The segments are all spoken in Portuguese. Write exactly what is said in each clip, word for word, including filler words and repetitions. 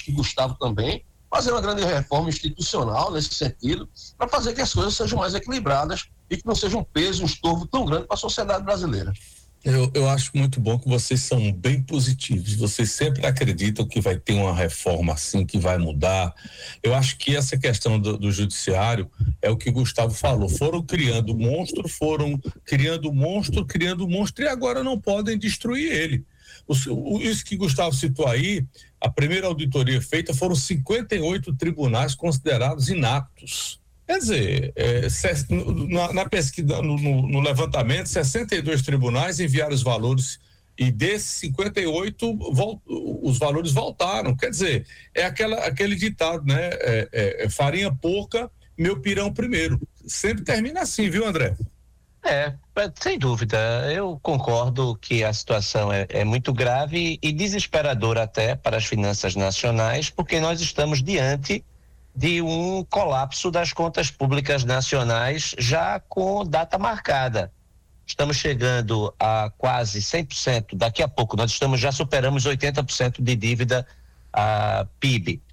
que Gustavo também, fazer uma grande reforma institucional nesse sentido, para fazer que as coisas sejam mais equilibradas e que não seja um peso, um estorvo tão grande para a sociedade brasileira. Eu, eu acho muito bom que vocês são bem positivos, vocês sempre acreditam que vai ter uma reforma assim, que vai mudar. Eu acho que essa questão do, do judiciário é o que o Gustavo falou, foram criando monstro, foram criando monstro, criando monstro e agora não podem destruir ele. O, o, isso que Gustavo citou aí, a primeira auditoria feita foram cinquenta e oito tribunais considerados inaptos. Quer dizer, é, na, na pesquisa, no, no, no levantamento, sessenta e dois tribunais enviaram os valores e desses cinquenta e oito vol, os valores voltaram. Quer dizer, é aquela, aquele ditado, né? É, é, é farinha pouca, meu pirão primeiro. Sempre termina assim, viu, André? É, sem dúvida. Eu concordo que a situação é, é muito grave e desesperadora até para as finanças nacionais, porque nós estamos diante de um colapso das contas públicas nacionais já com data marcada. Estamos chegando a quase cem por cento, daqui a pouco nós estamos, já superamos oitenta por cento de dívida a P I B.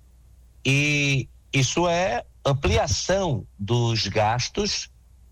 E isso é ampliação dos gastos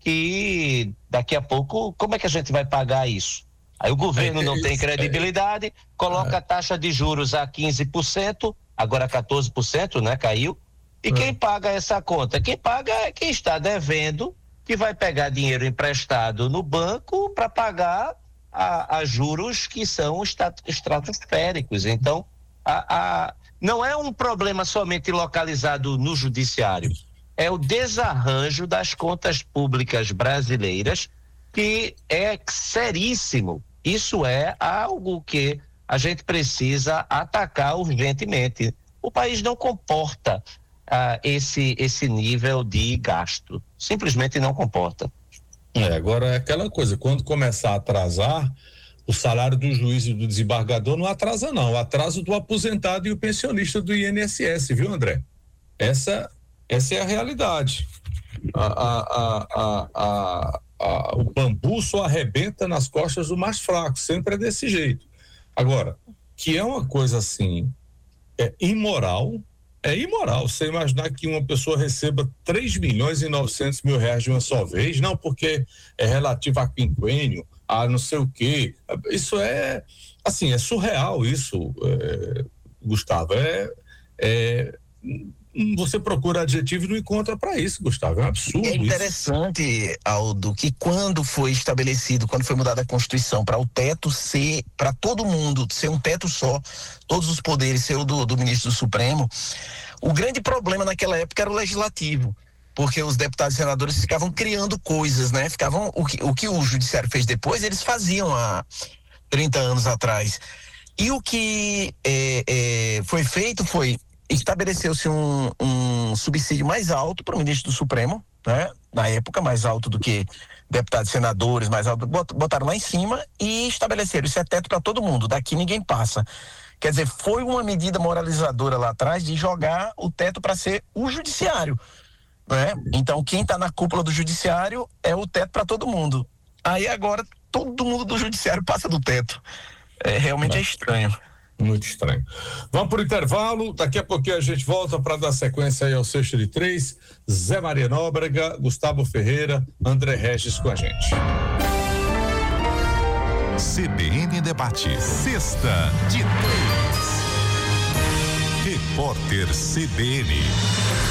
que daqui a pouco, como é que a gente vai pagar isso? Aí o governo não tem credibilidade, coloca a taxa de juros a quinze por cento, agora quatorze por cento, né, caiu. E quem paga essa conta? Quem paga é quem está devendo, que vai pegar dinheiro emprestado no banco para pagar a, a juros que são estratosféricos. Então, a, a, não é um problema somente localizado no judiciário, é o desarranjo das contas públicas brasileiras, que é seríssimo. Isso é algo que a gente precisa atacar urgentemente. O país não comporta Uh, esse, esse nível de gasto. Simplesmente não comporta. É, agora é aquela coisa, quando começar a atrasar, o salário do juiz e do desembargador não atrasa não, atrasa do aposentado e o pensionista do I N S S, viu, André? Essa, essa é a realidade. A, a, a, a, a, a, o bambu só arrebenta nas costas do mais fraco, sempre é desse jeito. Agora, que é uma coisa assim, é imoral. É imoral você imaginar que uma pessoa receba três milhões e novecentos mil reais de uma só vez, não porque é relativo a quinquênio, a não sei o quê. Isso é, assim, é surreal isso, é, Gustavo. É, é, você procura adjetivo e não encontra para isso, Gustavo. É um absurdo. É interessante, isso. Aldo, que quando foi estabelecido, quando foi mudada a Constituição para o teto ser, para todo mundo, ser um teto só, todos os poderes ser o do, do ministro do Supremo, o grande problema naquela época era o legislativo, porque os deputados e senadores ficavam criando coisas, né? Ficavam, o que o, que o judiciário fez depois, eles faziam há trinta anos atrás. E o que é, é, foi feito foi estabeleceu-se um, um subsídio mais alto para o ministro do Supremo, né? Na época, mais alto do que deputados e senadores, mais alto, botaram lá em cima e estabeleceram, isso é teto para todo mundo, daqui ninguém passa. Quer dizer, foi uma medida moralizadora lá atrás de jogar o teto para ser o judiciário, né? Então, quem está na cúpula do judiciário é o teto para todo mundo. Aí agora, todo mundo do judiciário passa do teto. É, realmente é estranho. Muito estranho. Vamos por intervalo, daqui a pouquinho a gente volta para dar sequência aí ao Sexta de Três. Zé Maria Nóbrega, Gustavo Ferreira, André Regis com a gente. C B N Debate, Sexta de Três. Repórter C B N.